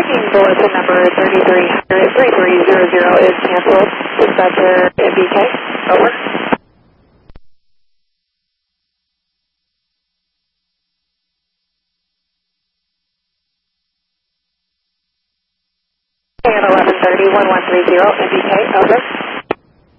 Bulletin number 3300 is canceled. Dispatcher MBK. Over. And 1130 1130 MBK. Over.